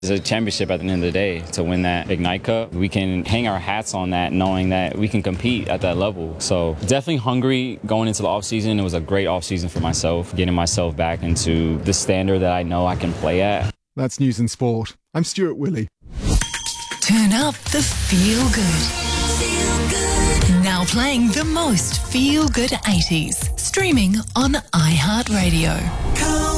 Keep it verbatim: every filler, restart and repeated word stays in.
It's a championship at the end of the day. To win that Ignite Cup, we can hang our hats on that, knowing that we can compete at that level. So definitely hungry going into the offseason. It was a great offseason for myself, getting myself back into the standard that I know I can play at. That's News and Sport. I'm Stuart Willey. Turn up the feel good. Feel good. Now playing the most feel good eighties. Streaming on iHeartRadio.